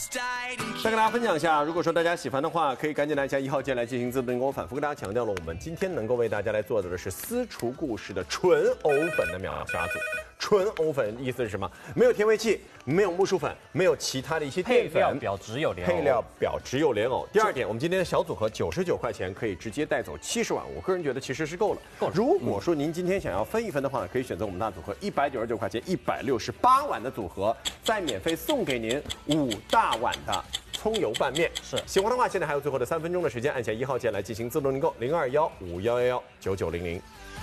再跟大家分享一下，如果说大家喜欢的话，可以赶紧来加1号键来进行自动订购。反复跟大家强调了，我们今天能够为大家来做的是私厨故事的纯藕粉的秒杀组。纯藕粉意思是什么？没有甜味剂，没有木薯粉，没有其他的一些淀粉， 配料表只有莲藕。 配料表只有莲藕。第二点，我们今天的小组合99块钱可以直接带走70碗，我个人觉得其实是够了。如果说您今天想要分一分的话，可以选择我们大组合199块钱168碗的组合，再免费送给您5大碗的葱油拌面。 是， 喜欢的话，现在还有最后的3分钟的时间，按下1号键来进行自动订购，0215119900。